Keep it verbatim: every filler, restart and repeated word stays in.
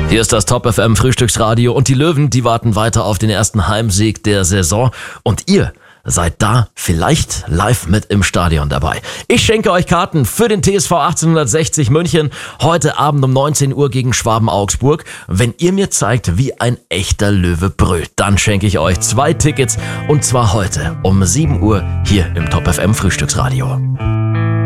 Hier ist das Top F M Frühstücksradio und die Löwen, die warten weiter auf den ersten Heimsieg der Saison. Und ihr seid da vielleicht live mit im Stadion dabei. Ich schenke euch Karten für den T S V achtzehnhundertsechzig München heute Abend um neunzehn Uhr gegen Schwaben-Augsburg. Wenn ihr mir zeigt, wie ein echter Löwe brüllt, dann schenke ich euch zwei Tickets und zwar heute um sieben Uhr hier im Top F M Frühstücksradio.